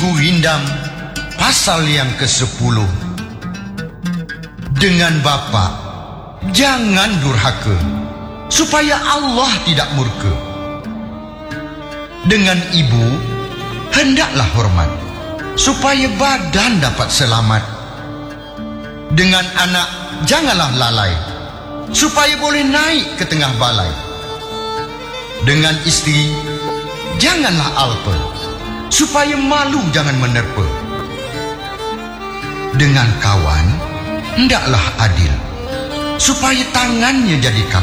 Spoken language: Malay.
Gurindam pasal yang ke-10. Dengan bapa jangan durhaka, supaya Allah tidak murka. Dengan ibu hendaklah hormat, supaya badan dapat selamat. Dengan anak janganlah lalai, supaya boleh naik ke tengah balai. Dengan isteri janganlah alpa, supaya malu jangan menerpa. Dengan kawan hendaklah adil, supaya tangannya jadi kaku.